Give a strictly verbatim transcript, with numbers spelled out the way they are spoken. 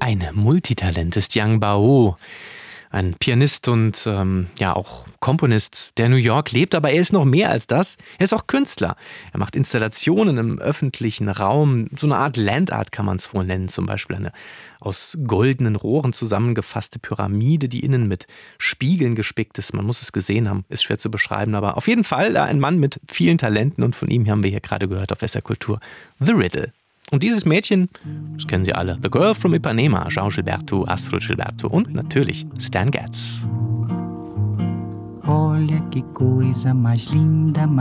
Ein Multitalent ist Yang Bao, ein Pianist und ähm, ja auch Komponist, der in New York lebt, aber er ist noch mehr als das. Er ist auch Künstler. Er macht Installationen im öffentlichen Raum, so eine Art Landart kann man es wohl nennen, zum Beispiel eine aus goldenen Rohren zusammengefasste Pyramide, die innen mit Spiegeln gespickt ist. Man muss es gesehen haben, ist schwer zu beschreiben, aber auf jeden Fall ein Mann mit vielen Talenten und von ihm haben wir hier gerade gehört auf S R Kultur The Riddle. Und dieses Mädchen, das kennen Sie alle, The Girl from Ipanema, João Gilberto, Astrud Gilberto und natürlich Stan Getz. Olha que coisa mais linda.